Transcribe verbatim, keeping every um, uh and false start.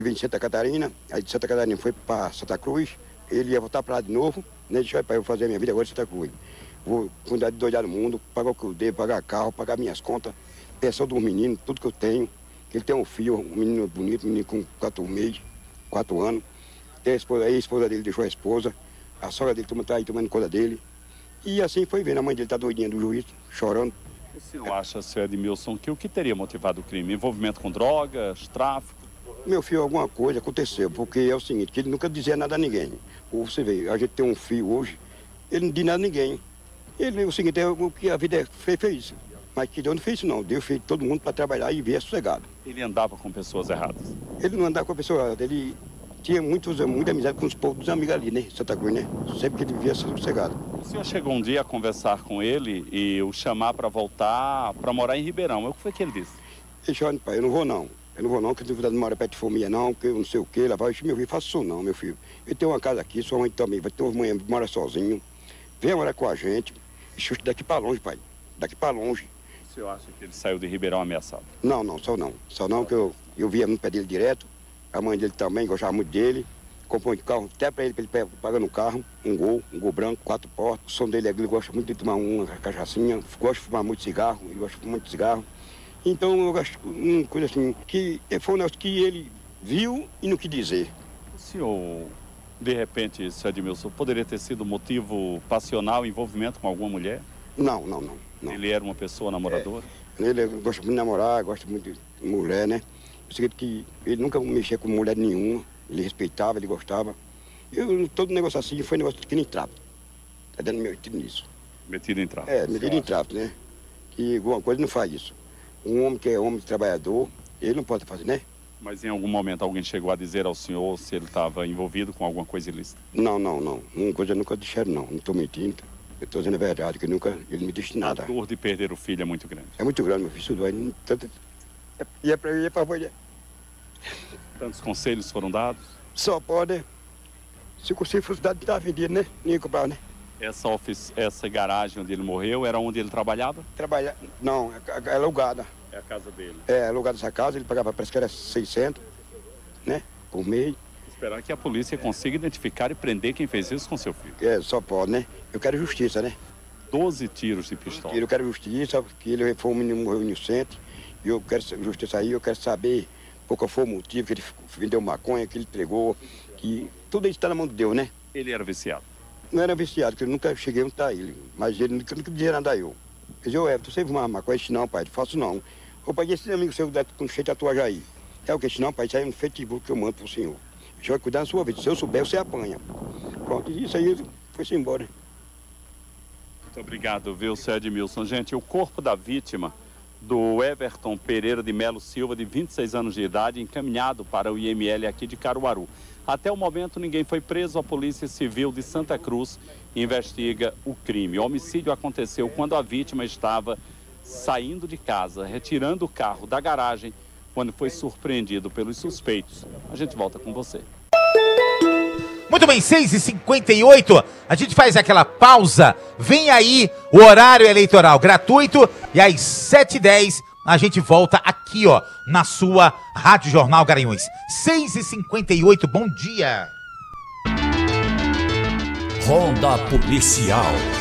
Vim de Santa Catarina, aí de Santa Catarina foi para Santa Cruz, ele ia voltar para lá de novo, né? Deixa eu fazer a minha vida agora em Santa Cruz. Vou cuidar de doidar no mundo, pagar o que eu devo, pagar carro, pagar minhas contas, pensão dos meninos, tudo que eu tenho. Ele tem um filho, um menino bonito, um menino com quatro meses, quatro anos. Tem a esposa aí, a esposa dele deixou a esposa, a sogra dele está aí tomando conta dele. E assim foi vendo, a mãe dele está doidinha do juiz, chorando. O senhor acha, senhor Edmilson, que o que teria motivado o crime? Envolvimento com drogas, tráfico? Meu filho, alguma coisa aconteceu, porque é o seguinte, que ele nunca dizia nada a ninguém. Ou você vê, a gente tem um filho hoje, ele não diz nada a ninguém. Ele, o seguinte, é o que a vida fez, fez isso. Mas que Deus não fez isso não, Deus fez todo mundo para trabalhar e ver sossegado. Ele andava com pessoas erradas? Ele não andava com a pessoa errada, ele tinha muitos, muita amizade com os povos dos amigos ali, né, Santa Cruz, né? Sempre que ele vivia sossegado. O senhor chegou um dia a conversar com ele e o chamar para voltar, para morar em Ribeirão. O que foi que ele disse? Ele disse, olha, pai, eu não vou não. Eu não vou não, que eu não moro perto de família não, que eu não sei o que, lá vai, meu filho, faça isso não, meu filho. Eu tenho uma casa aqui, sua mãe também, vai ter uma mãe que mora sozinho, venha morar com a gente, e daqui para longe, pai, daqui para longe. O senhor acha que ele saiu de Ribeirão ameaçado? Não, não, só não, só não, que eu, eu via no pé dele direto, a mãe dele também gostava muito dele, comprou um carro, até para ele, para ele pagando um carro, um Gol, um Gol branco, quatro portas, o som dele, ele gosta muito de tomar uma cachaçinha, gosta de fumar muito cigarro, ele gosta de fumar muito cigarro. Então, eu acho uma coisa assim, que foi um negócio que ele viu e não quis dizer. O senhor, de repente, senhor Edmilson, poderia ter sido motivo passional, envolvimento com alguma mulher? Não, não, não. não. Ele era uma pessoa namoradora? É, ele gosta muito de namorar, gosta muito de mulher, né? Eu sei que ele nunca mexia com mulher nenhuma, ele respeitava, ele gostava. Eu, todo negócio assim foi negócio que nem trapo. Tá dando meu metido nisso. Metido em trapo? É, metido em trapo, né? Que alguma coisa não faz isso. Um homem que é homem trabalhador, ele não pode fazer, né? Mas em algum momento alguém chegou a dizer ao senhor se ele estava envolvido com alguma coisa ilícita? Não, não, não. Uma coisa eu nunca disseram, não. Não estou mentindo. Eu estou dizendo a verdade, que nunca ele me disse nada. A dor de perder o filho é muito grande. É muito grande, meu filho. Isso dói. Tanto... E é para ir para a Tantos conselhos foram dados? Só pode. Se o conselho fosse dado, estava vendido, né? Ninguém comprava, né? Essa, ofici... Essa garagem onde ele morreu era onde ele trabalhava? Trabalha... Não, é alugada. É a casa dele? É, alugada essa casa, ele pagava, parece que era seiscentos, né? Por mês. Esperar que a polícia consiga identificar e prender quem fez isso com seu filho. É, só pode, né? Eu quero justiça, né? doze tiros de pistola. Eu quero justiça, porque ele foi um menino morreu inocente. E eu quero justiça aí, eu quero saber qual foi o motivo que ele vendeu maconha, que ele entregou, que tudo isso está na mão de Deus, né? Ele era viciado? Não era viciado, porque eu nunca cheguei a estar ele, mas ele nunca, nunca dizia nada a eu. Ele dizia, ô Everton, você fuma maconha? Isso não, pai, não faço não. Ô pai, esse amigo seu com cheio de tatuagem aí. É o que? Isso não, pai, isso aí é um Facebook que eu mando pro senhor. O senhor vai cuidar da sua vida, se eu souber, você apanha. Pronto, e isso aí foi-se embora. Muito obrigado, viu, senhor Edmilson. Gente, o corpo da vítima, do Everton Pereira de Melo Silva, de vinte e seis anos de idade, encaminhado para o I M L aqui de Caruaru. Até o momento, ninguém foi preso. A Polícia Civil de Santa Cruz investiga o crime. O homicídio aconteceu quando a vítima estava saindo de casa, retirando o carro da garagem, quando foi surpreendido pelos suspeitos. A gente volta com você. Muito bem, seis e cinquenta e oito, a gente faz aquela pausa. Vem aí o horário eleitoral gratuito e às sete e dez a gente volta aqui, ó, na sua Rádio Jornal Garanhuns. seis e cinquenta e oito, bom dia. Ronda Policial.